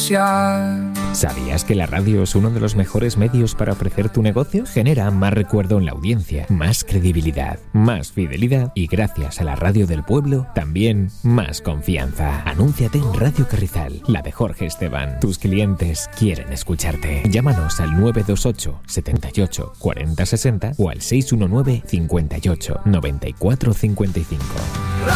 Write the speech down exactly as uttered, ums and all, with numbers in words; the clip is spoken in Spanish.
apreciar. ¿Sabías que la radio es uno de los mejores medios para ofrecer tu negocio? Genera más recuerdo en la audiencia, más credibilidad, más fidelidad y gracias a la radio del pueblo, también más confianza. Anúnciate en Radio Carrizal, la de Jorge Esteban. Tus clientes quieren escucharte. Llámanos al nueve dos ocho, setenta y ocho, cuarenta sesenta o al seis uno nueve, cincuenta y ocho, noventa y cuatro cincuenta y cinco.